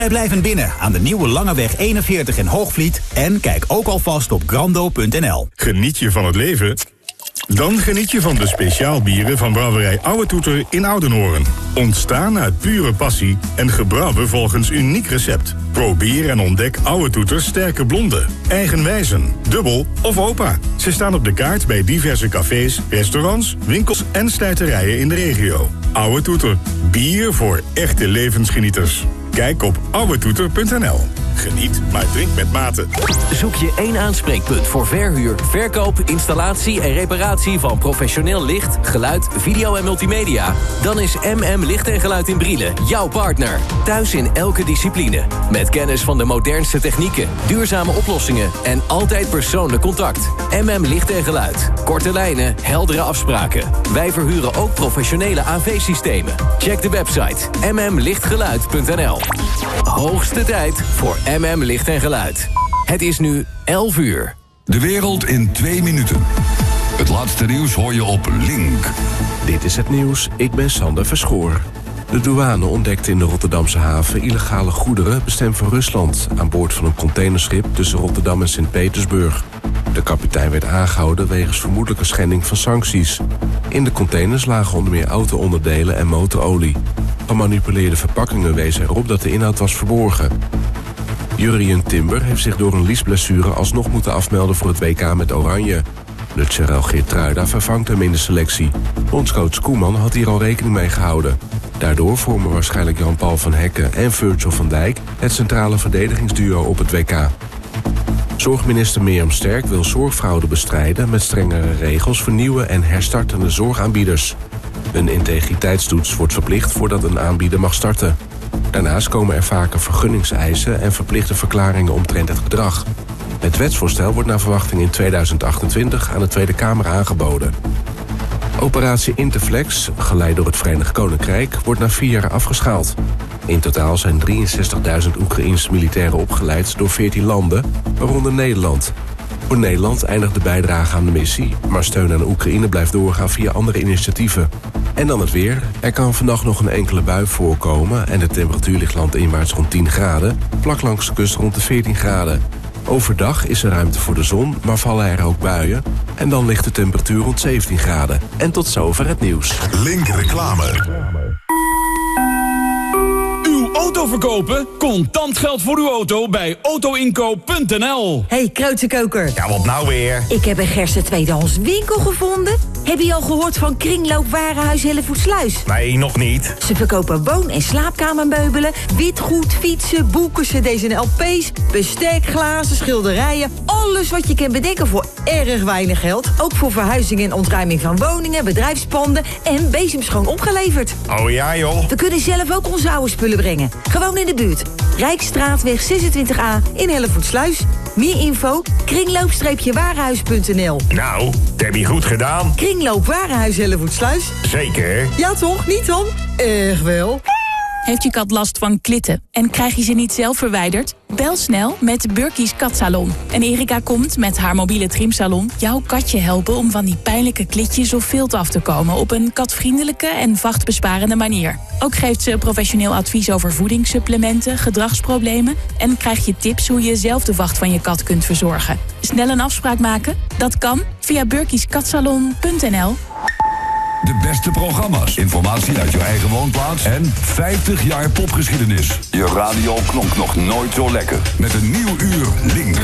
Wij blijven binnen aan de nieuwe Langeweg 41 in Hoogvliet en kijk ook alvast op grando.nl. Geniet je van het leven? Dan geniet je van de speciaalbieren van brouwerij Oude Toeter in Oudenhoorn. Ontstaan uit pure passie en gebrouwen volgens uniek recept. Probeer en ontdek Oude Toeters sterke blonde, eigenwijzen, dubbel of opa. Ze staan op de kaart bij diverse cafés, restaurants, winkels en stuiterijen in de regio. Oude Toeter, bier voor echte levensgenieters. Kijk op ouwetoeter.nl. Geniet, maar drink met mate. Zoek je één aanspreekpunt voor verhuur, verkoop, installatie en reparatie van professioneel licht, geluid, video en multimedia? Dan is MM Licht en Geluid in Brielen jouw partner. Thuis in elke discipline. Met kennis van de modernste technieken, duurzame oplossingen en altijd persoonlijk contact. MM Licht en Geluid. Korte lijnen, heldere afspraken. Wij verhuren ook professionele AV-systemen. Check de website mmlichtgeluid.nl. Hoogste tijd voor MM Licht en Geluid. Het is nu 11 uur. De wereld in 2 minuten. Het laatste nieuws hoor je op Link. Dit is het nieuws, ik ben Sander Verschoor. De douane ontdekte in de Rotterdamse haven illegale goederen bestemd voor Rusland aan boord van een containerschip tussen Rotterdam en Sint-Petersburg. De kapitein werd aangehouden wegens vermoedelijke schending van sancties. In de containers lagen onder meer auto-onderdelen en motorolie. Gemanipuleerde verpakkingen wezen erop dat de inhoud was verborgen. Jurriën Timber heeft zich door een liesblessure alsnog moeten afmelden voor het WK met Oranje. Lutgerel Geertruida vervangt hem in de selectie. Bondscoach Koeman had hier al rekening mee gehouden. Daardoor vormen waarschijnlijk Jan-Paul van Hekken en Virgil van Dijk het centrale verdedigingsduo op het WK. Zorgminister Mirjam Sterk wil zorgfraude bestrijden met strengere regels voor nieuwe en herstartende zorgaanbieders. Een integriteitstoets wordt verplicht voordat een aanbieder mag starten. Daarnaast komen er vaker vergunningseisen en verplichte verklaringen omtrent het gedrag. Het wetsvoorstel wordt naar verwachting in 2028 aan de Tweede Kamer aangeboden. Operatie Interflex, geleid door het Verenigd Koninkrijk, wordt na 4 jaar afgeschaald. In totaal zijn 63.000 Oekraïense militairen opgeleid door 14 landen, waaronder Nederland. Voor Nederland eindigt de bijdrage aan de missie, maar steun aan Oekraïne blijft doorgaan via andere initiatieven. En dan het weer. Er kan vannacht nog een enkele bui voorkomen en de temperatuur ligt landinwaarts rond 10 graden, vlak langs de kust rond de 14 graden. Overdag is er ruimte voor de zon, maar vallen er ook buien. En dan ligt de temperatuur rond 17 graden. En tot zover het nieuws. Link reclame. Uw auto verkopen? Contant geld voor uw auto bij autoinkoop.nl. Hey, Kreuzenkoker. Ja, wat nou weer? Ik heb een Gerse tweedehands winkel gevonden. Heb je al gehoord van Kringloopwarenhuis Hellevoetsluis? Nee, nog niet. Ze verkopen woon- en slaapkamermeubelen, witgoed, fietsen, boeken, cd's en lp's, bestek, glazen, schilderijen. Alles wat je kan bedenken voor erg weinig geld. Ook voor verhuizing en ontruiming van woningen, bedrijfspanden en bezemschoon opgeleverd. Oh ja, joh. We kunnen zelf ook onze oude spullen brengen. Gewoon in de buurt. Rijksstraatweg 26A in Hellevoetsluis. Meer info, kringloop-warenhuis.nl. Nou, dat heb je goed gedaan. Kringloopwarenhuis Hellevoetsluis. Zeker. Ja toch, niet dan? Echt wel. Heeft je kat last van klitten en krijg je ze niet zelf verwijderd? Bel snel met Burkies Katsalon. En Erika komt met haar mobiele trimsalon jouw katje helpen om van die pijnlijke klitjes of vilt af te komen op een katvriendelijke en vachtbesparende manier. Ook geeft ze professioneel advies over voedingssupplementen, gedragsproblemen en krijg je tips hoe je zelf de vacht van je kat kunt verzorgen. Snel een afspraak maken? Dat kan via burkieskatsalon.nl. De beste programma's, informatie uit je eigen woonplaats en 50 jaar popgeschiedenis. Je radio klonk nog nooit zo lekker. Met een nieuw uur Link.